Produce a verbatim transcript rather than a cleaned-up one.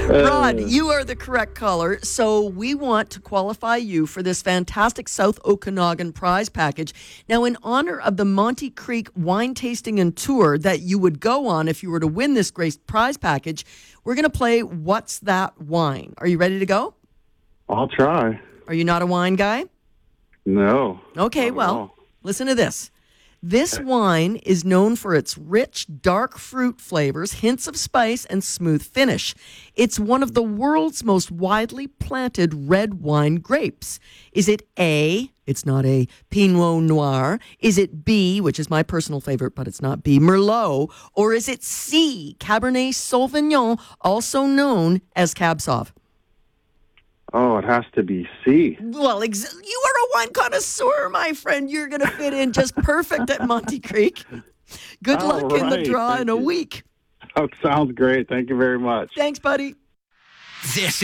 Rod, you are the correct caller, so we want to qualify you for this fantastic South Okanagan prize package. Now, in honor of the Monte Creek wine tasting and tour that you would go on if you were to win this great prize package, we're going to play What's That Wine? Are you ready to go? I'll try. Are you not a wine guy? No. Okay, well, listen to this. This wine is known for its rich, dark fruit flavors, hints of spice, and smooth finish. It's one of the world's most widely planted red wine grapes. Is it A, it's not A, Pinot Noir? Is it B, which is my personal favorite, but it's not B, Merlot? Or is it C, Cabernet Sauvignon, also known as Cab Sauv? Oh, it has to be C. Well, ex- you are a wine connoisseur, my friend. You're going to fit in just perfect at Monte Creek. Good luck All in the right, draw thank in a you. week. Oh, sounds great. Thank you very much. Thanks, buddy. This